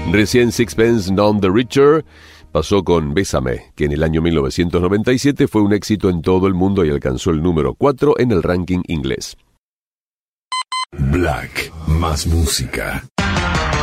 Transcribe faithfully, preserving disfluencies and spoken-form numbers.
Recién Sixpence None the Richer pasó con Bésame, que en el año mil novecientos noventa y siete fue un éxito en todo el mundo y alcanzó el número cuatro en el ranking inglés. Black, más música.